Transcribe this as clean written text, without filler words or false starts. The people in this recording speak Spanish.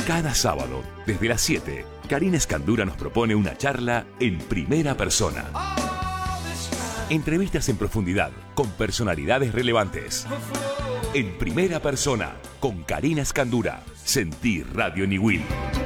Cada sábado, desde las 7, Karina Escandura nos propone una charla en primera persona. Entrevistas en profundidad con personalidades relevantes. En primera persona, con Karina Escandura. Sentí Radio Niwil.